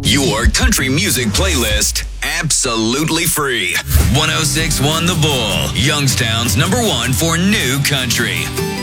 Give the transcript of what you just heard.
Your country music playlist, absolutely free. 1061 The Bull, Youngstown's #1 for new country.